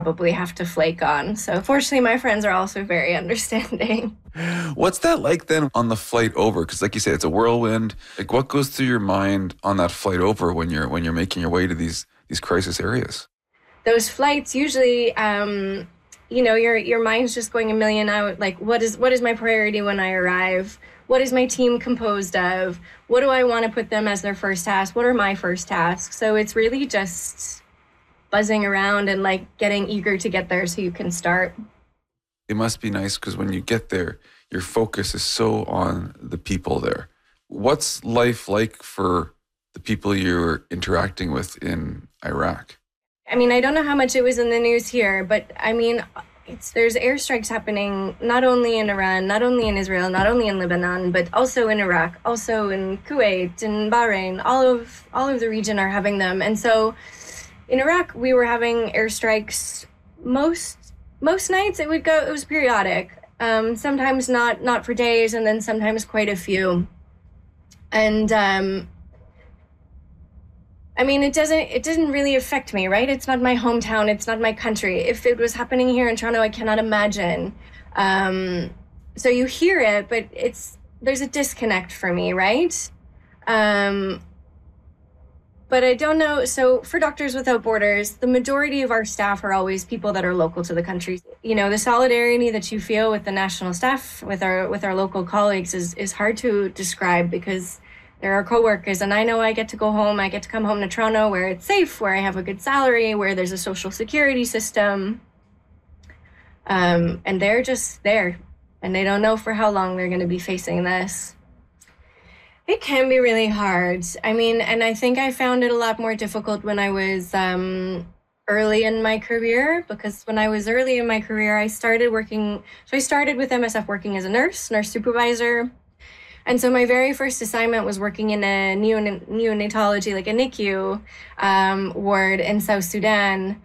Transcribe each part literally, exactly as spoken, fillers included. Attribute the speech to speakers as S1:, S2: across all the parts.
S1: probably have to flake on. So fortunately, my friends are also very understanding.
S2: What's that like then on the flight over? Because like you say, it's a whirlwind. Like what goes through your mind on that flight over when you're when you're making your way to these these crisis areas?
S1: Those flights usually, um, you know, your your mind's just going a million out. Like, what is what is my priority when I arrive? What is my team composed of? What do I want to put them as their first task? What are my first tasks? So it's really just buzzing around and like getting eager to get there so you can start.
S2: It must be nice because when you get there, your focus is so on the people there. What's life like for the people you're interacting with in Iraq?
S1: I mean, I don't know how much it was in the news here, but I mean, it's there's airstrikes happening not only in Iran, not only in Israel, not only in Lebanon, but also in Iraq, also in Kuwait and Bahrain. All of all of the region are having them, and so in Iraq we were having airstrikes most most nights. It would go. It was periodic. Um, sometimes not not for days, and then sometimes quite a few. And um, I mean, it doesn't it didn't really affect me, right? It's not my hometown. It's not my country. If it was happening here in Toronto, I cannot imagine. Um, so you hear it, but it's there's a disconnect for me, right? Um, but I don't know. So for Doctors Without Borders, the majority of our staff are always people that are local to the country. You know, the solidarity that you feel with the national staff, with our with our local colleagues, is is hard to describe because there are coworkers, and I know I get to go home. I get to come home to Toronto where it's safe, where I have a good salary, where there's a social security system. Um, and they're just there, and they don't know for how long they're going to be facing this. It can be really hard. I mean, and I think I found it a lot more difficult when I was um, early in my career, because when I was early in my career, I started working. So I started with M S F working as a nurse, nurse supervisor. And so my very first assignment was working in a neon- neonatology, like a N I C U um, ward in South Sudan.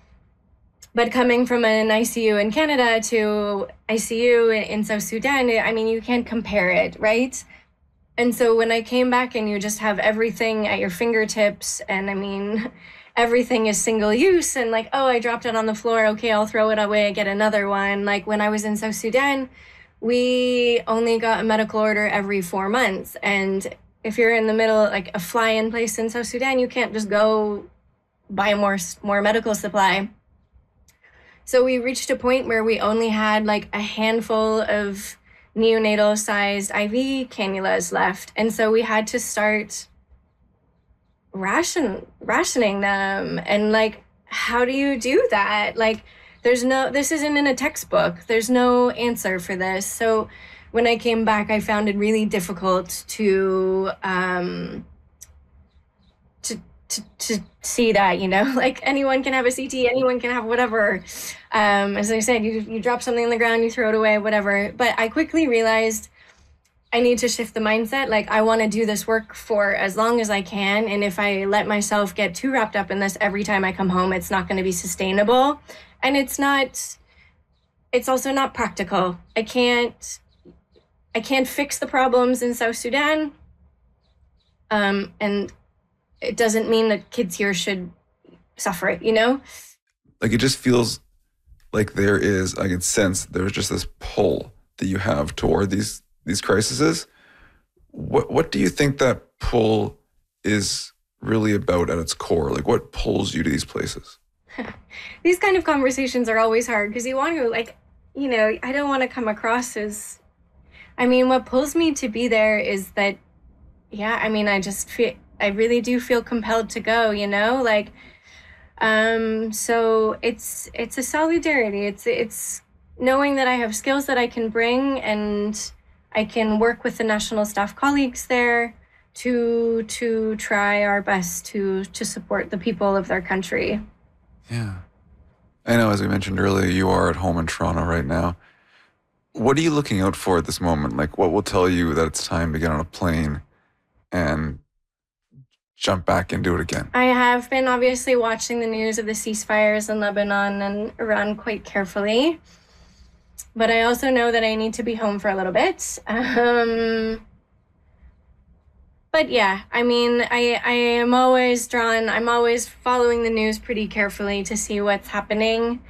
S1: But coming from an I C U in Canada to I C U in South Sudan, I mean, you can't compare it, right? And so when I came back and you just have everything at your fingertips, and I mean, everything is single use, and like, oh, I dropped it on the floor. Okay, I'll throw it away, get another one. Like when I was in South Sudan, we only got a medical order every four months. And if you're in the middle, like a fly-in place in South Sudan, you can't just go buy more, more medical supply. So we reached a point where we only had like a handful of neonatal-sized I V cannulas left. And so we had to start ration, rationing them. And like, how do you do that? Like, There's no, this isn't in a textbook. There's no answer for this. So when I came back, I found it really difficult to, um, to, to, to see that, you know, like anyone can have a C T, anyone can have whatever. Um, as I said, you, you drop something on the ground, you throw it away, whatever. But I quickly realized I need to shift the mindset. Like, I want to do this work for as long as I can. And if I let myself get too wrapped up in this every time I come home, it's not going to be sustainable. And it's not, it's also not practical. I can't, I can't fix the problems in South Sudan. Um, and it doesn't mean that kids here should suffer it, you know?
S2: Like it just feels like there is, I can sense there's just this pull that you have toward these these crises. What what do you think that pull is really about at its core? Like what pulls you to these places?
S1: These kind of conversations are always hard because you want to, like, you know, I don't want to come across as, I mean, what pulls me to be there is that, yeah, I mean, I just feel, I really do feel compelled to go, you know, like, um, so it's, it's a solidarity. It's, it's knowing that I have skills that I can bring, and I can work with the national staff colleagues there to, to try our best to, to support the people of their country.
S2: Yeah. I know, as we mentioned earlier, you are at home in Toronto right now. What are you looking out for at this moment? Like, what will tell you that it's time to get on a plane and jump back and do it again?
S1: I have been obviously watching the news of the ceasefires in Lebanon and Iran quite carefully. But I also know that I need to be home for a little bit. Um, But yeah, I mean, I, I am always drawn, I'm always following the news pretty carefully to see what's happening.